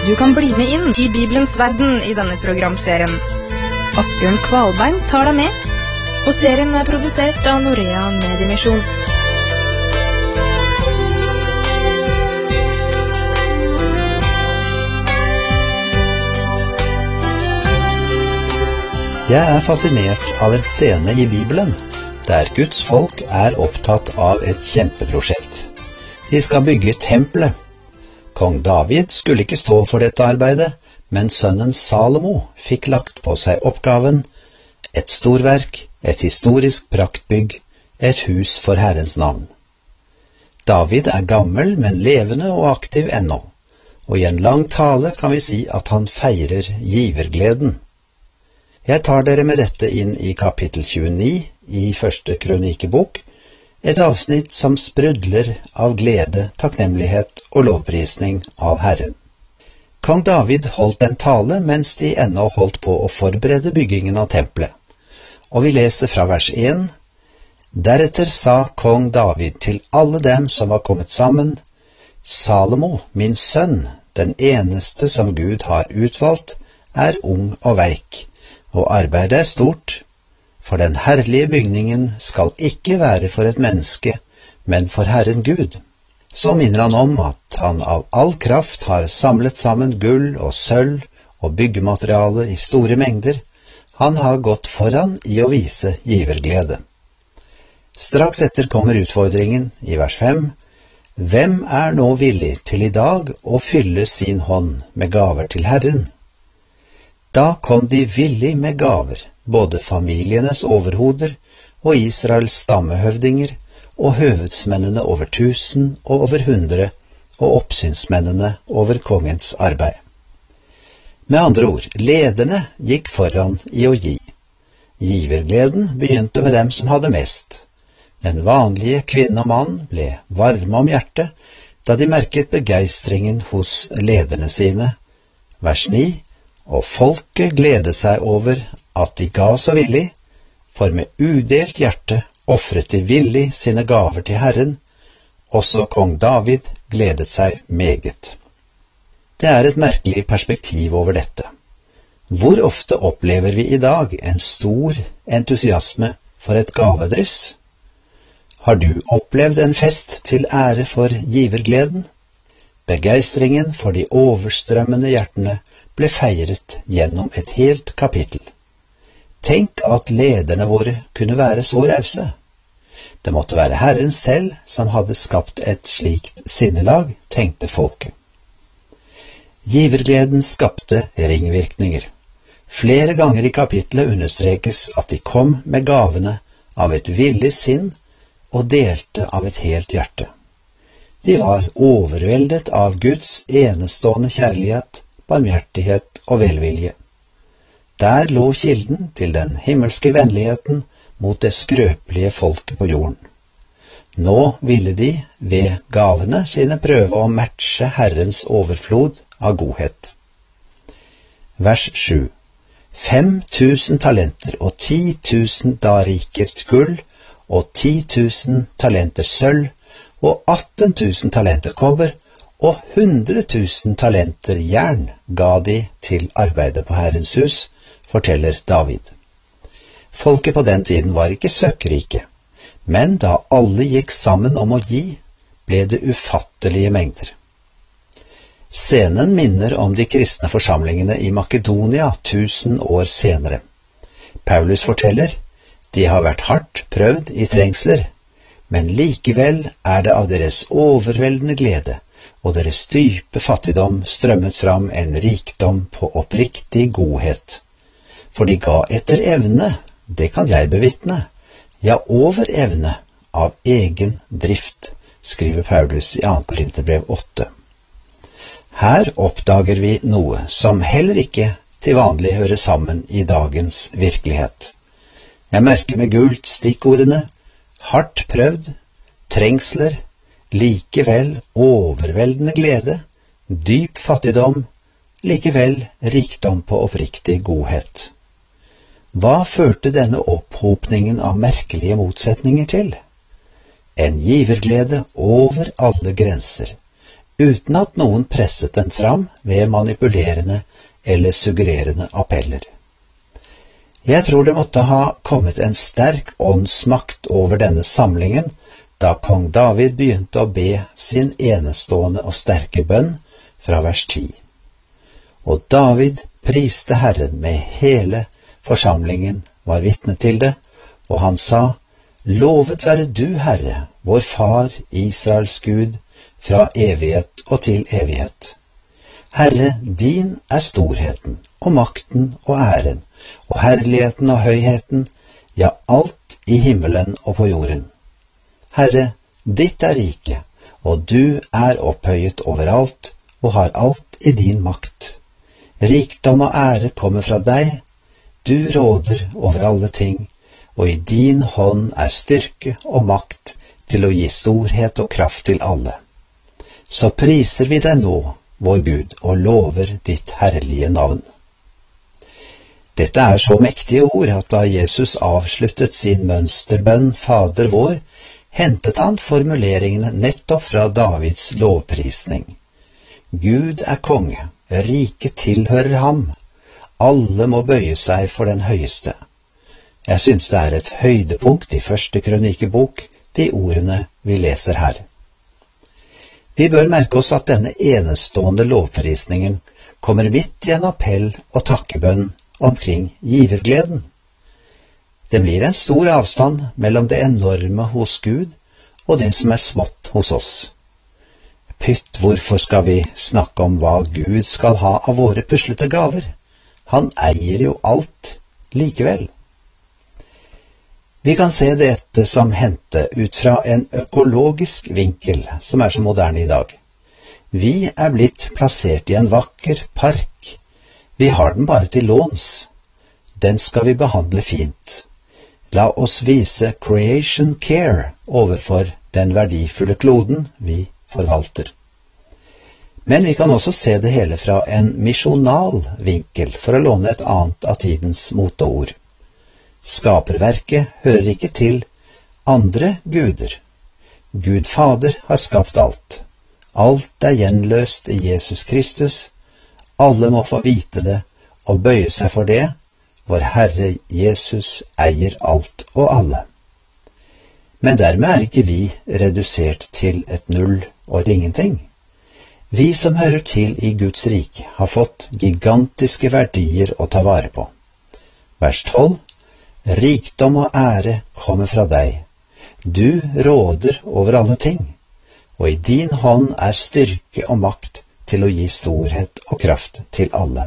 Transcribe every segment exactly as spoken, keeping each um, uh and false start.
Du kan bli med inn i Bibelens verden i denne programserien. Asbjørn Kvalbein tar deg med, og serien er produsert av Norea Mediemisjon. Jeg er fascinert av en scene i Bibelen, der Guds folk er opptatt av et kjempeprosjekt. De skal bygge tempelet. Kong David skulle ikke stå for dette arbeidet, men sønnen Salomo fikk lagt på seg oppgaven, et storverk, et historisk praktbygg, et hus for Herrens navn. David er gammel, men levende og aktiv ennå, og i en lang tale kan vi si at han feirer givergleden. Jeg tar dere med dette inn i kapittel tjueni i første kronikebok, et avsnitt som sprudler av glede, takknemlighet og lovprisning av Herren. Kong David holdt en tale mens de ennå holdt på å forberede byggingen av tempelet. Og vi leser fra vers én. Deretter sa kong David til alle dem som var kommet sammen, Salomo, min sønn, den eneste som Gud har utvalgt, er ung og veik, og arbeidet er stort, for den herlige bygningen skal ikke være for et menneske, men for Herren Gud. Så minner han om at han av all kraft har samlet sammen gull og sølv og byggemateriale i store mengder. Han har gått foran i å vise giverglede. Straks etter kommer utfordringen i vers fem. Hvem er nå villig til i dag å fylle sin hånd med gaver til Herren? Da kom de villig med gaver, både familienes overhoder og Israels stammehøvdinger og høvedsmennene over tusen og over hundre og oppsynsmennene over kongens arbeid. Med andre ord, lederne gikk foran i å gi. Givergleden begynte med dem som hadde mest. Den vanlige kvinne og mann ble varme om hjertet da de merket begeistringen hos lederne sine. Vers ni. Og folket gledet seg over at de ga så villig, for med udelt hjerte offret de villig sine gaver til Herren. Også kong David gledet seg meget. Det er et merkelig perspektiv over dette. Hvor ofte opplever vi i dag en stor entusiasme for et gavedryss? Har du opplevd en fest til ære for givergleden? Begeistringen for de overstrømmende hjertene ble feiret gjennom et helt kapittel. Tenk at lederne våre kunne være så rause. Det måtte være Herren selv som hadde skapt et slikt sinnelag, tenkte folket. Givergleden skapte ringvirkninger. Flere ganger i kapittelet understrekes at de kom med gavene av et villig sinn og delte av et helt hjerte. De var overveldet av Guds enestående kjærlighet, barmhjertighet og velvilje. Der lå kilden til den himmelske vennligheten mot det skrøpelige folket på jorden. Nå ville de ved gavene sine prøve å matche Herrens overflod av godhet. Vers sju. Fem tusen talenter og ti tusen dariker gull og ti tusen talenter sølv og atten tusen talenter kobber og hundre tusen talenter jern ga de til arbeidet på Herrens hus, forteller David. Folket på den tiden var ikke søkkrike, men da alle gikk sammen om å gi, ble det ufattelige mengder. Scenen minner om de kristne forsamlingene i Makedonia tusen år senere. Paulus forteller, de har vært hardt prøvd i trengsler, men likevel er det av deres overveldende glede og deres dype fattigdom strømmet fram en rikdom på oppriktig godhet. For de ga etter evne, det kan jeg bevitne, ja over evne, av egen drift, skriver Paulus i andre Korinterbrev åtte. Her oppdager vi noe som heller ikke til vanlig hører sammen i dagens virkelighet. Jeg merker med gult stikkordene hardt prøvd, trengsler, likevel overveldende glede, dyp fattigdom, likevel rikdom på oppriktig godhet. Hva førte denne opphopningen av merkelige motsetninger til? En giverglede over alle grenser, uten at noen presset den fram ved manipulerende eller suggererende appeller. Jeg tror det måtte ha kommet en sterk åndsmakt over denne samlingen da kong David begynte å be sin enestående og sterke bønn fra vers ti. Og David priste Herren med hele forsamlingen, var vitne til det, og han sa, «Lovet være du, Herre, vår Far, Israels Gud, fra evighet og til evighet. Herre, din er storheten, og makten og æren, og herligheten og høyheten, ja, alt i himmelen og på jorden. Herre, ditt er rike, og du er opphøyet overalt, og har alt i din makt. Rikdom og ære kommer fra deg, du råder over alle ting, og i din hånd er styrke og makt til å gi storhet og kraft til alle. Så priser vi deg nå, vår Gud, og lover ditt herlige navn. Dette er så mektige ord at da Jesus avsluttet sin mønsterbønn Fader vår, hentet han formuleringene nettopp fra Davids lovprisning. Gud er konge, riket tilhører ham, alle må bøye seg for den høyeste. Jeg synes det er et høydepunkt i første krønikebok, de ordene vi leser her. Vi bør merke oss at denne enestående lovprisningen kommer midt i en appell og takkebønn omkring givergleden. Det blir en stor avstand mellom det enorme hos Gud og det som er smått hos oss. Pytt, hvorfor skal vi snakke om hva Gud skal ha av våre puslete gaver? Han eier jo alt likevel. Vi kan se dette som hente ut fra en økologisk vinkel som er så moderne i dag. Vi er blitt plassert i en vakker park. Vi har den bare til låns. Den skal vi behandle fint. La oss vise creation care overfor den verdifulle kloden vi forvalter. Men vi kan også se det hele fra en misjonal vinkel, for å låne et annet av tidens moteord. Skaperverket hører ikke til andre guder. Gud Fader har skapt alt. Alt er gjenløst i Jesus Kristus. Alle må få vite det og bøye seg for det. Vår Herre Jesus eier alt og alle. Men dermed er ikke vi redusert til et null og et ingenting. Vi som hører til i Guds rike har fått gigantiske verdier å ta vare på. Vers tolv. Rikdom og ære kommer fra deg. Du råder over alle ting, og i din hånd er styrke og makt til å gi storhet og kraft til alle.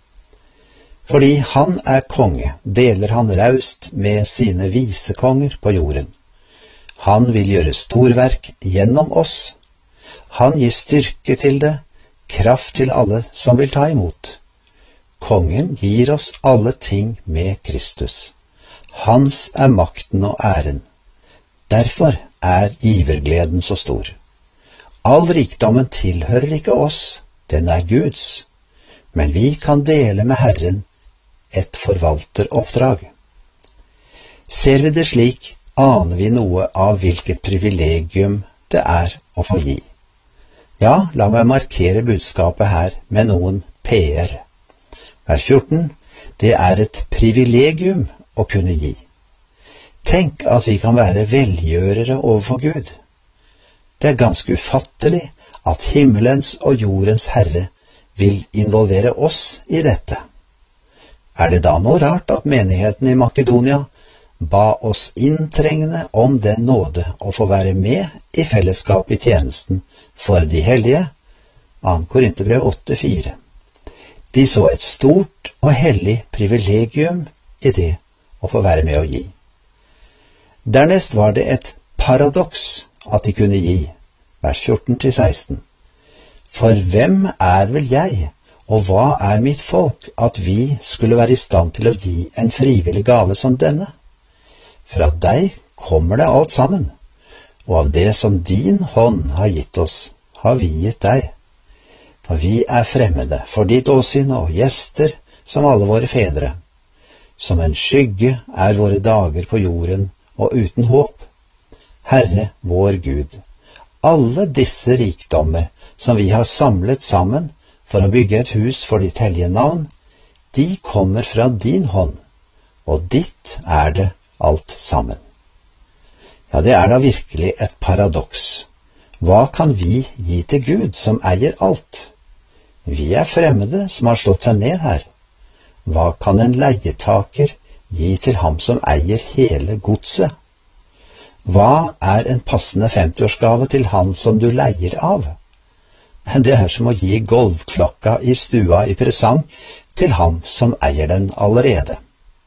Fordi han er konge, deler han raust med sine visekonger på jorden. Han vil gjøre storverk gjennom oss. Han gir styrke til det, kraft til alle som vil ta imot. Kongen gir oss alle ting med Kristus. Hans er makten og æren. Derfor er givergleden så stor. All rikdommen tilhører ikke oss, den er Guds. Men vi kan dele med Herren et forvalteroppdrag. Ser vi det slik, aner vi noe av hvilket privilegium det er å få gi. Ja, la meg markere budskapet her med noen p-er. Vers fjorten, det er et privilegium å kunne gi. Tenk at vi kan være velgjørere overfor Gud. Det er ganske ufattelig at himmelens og jordens Herre vil involvere oss i dette. Er det da noe rart at menigheten i Makedonia ba oss inntrengende om den nåde å få være med i fellesskap i tjenesten for de hellige? Andre Korinterbrev åtte fire. De så et stort og hellig privilegium i det å få være med å gi. Dernest var det et paradoks at de kunne gi, vers fjorten til seksten. For hvem er vel jeg, og hva er mitt folk, at vi skulle være i stand til å gi en frivillig gave som denne? Fra deg kommer det alt sammen, og av det som din hånd har gitt oss, har vi gitt deg. For vi er fremmede for ditt åsyn og gjester som alle våre fedre. Som en skygge er våre dager på jorden og uten håp. Herre vår Gud, alle disse rikdommer som vi har samlet sammen for å bygge et hus for ditt hellige navn, de kommer fra din hånd, og ditt er det alt sammen. Ja, det er da virkelig et paradoks. Hva kan vi gi til Gud som eier alt? Vi er fremmede som har slått seg ned her. Hva kan en leietaker gi til ham som eier hele godset? Hva er en passende femtiårsgave til han som du leier av? Det er som å gi golvklokka i stua i presang til ham som eier den allerede.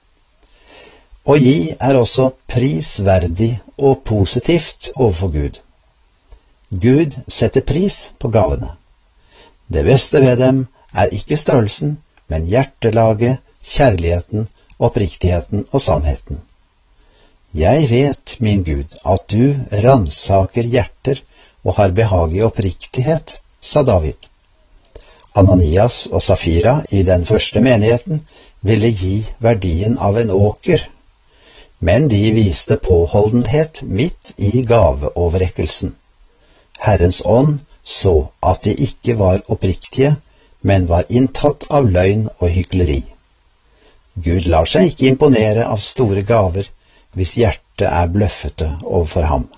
Å gi er også prisverdig og positivt overfor Gud. Gud setter pris på gavene. Det beste ved dem er ikke størrelsen, men hjertelaget, kjærligheten, oppriktigheten og sannheten. Jeg vet, min Gud, at du ransaker hjerter og har behag i oppriktighet, sa David. Ananias og Safira i den første menigheten ville gi verdien av en åker, men de viste påholdenhet midt i gaveoverrekkelsen. Herrens ånd så at de ikke var oppriktige, men var inntatt av løgn og hykleri. Gud lar seg ikke imponere av store gaver hvis hjertet er bløffete overfor ham.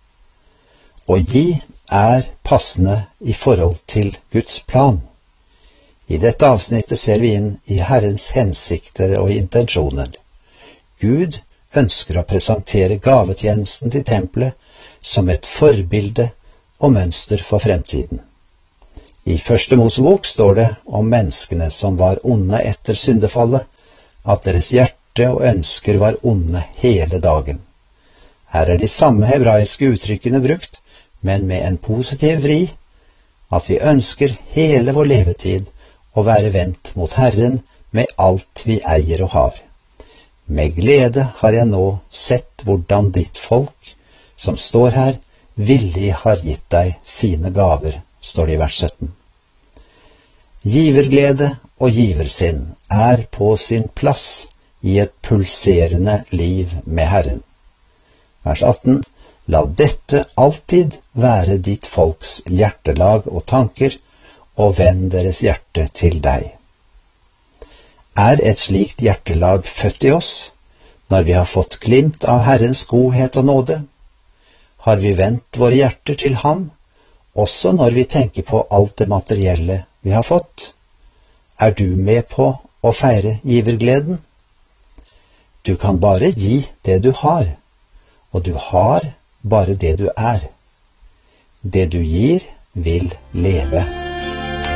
Å gi er passende i forhold til Guds plan. I dette avsnittet ser vi inn i Herrens hensikter og intensjoner. Gud ønsker å presentere gavetjenesten til tempelet som et forbilde og mønster for fremtiden. I første Mosebok står det om menneskene som var onde etter syndefallet, at deres hjerte og ønsker var onde hele dagen. Her er de samme hebraiske uttrykkene brukt, men med en positiv vri, at vi ønsker hele vår levetid å være vendt mot Herren med alt vi eier og har. Med glede har jeg nå sett hvordan ditt folk, som står her, villig har gitt deg sine gaver, står det i vers sytten. Giverglede og giversind er på sin plass i et pulserende liv med Herren. Vers atten. La dette alltid være ditt folks hjertelag og tanker, og vend deres hjerte til deg. Er et slikt hjertelag født i oss, når vi har fått glimt av Herrens godhet og nåde? Har vi vendt våre hjerter til ham, også når vi tenker på alt det materielle vi har fått? Er du med på å feire givergleden? Du kan bare gi det du har, og du har bare det du er. Det du gir, vil leve.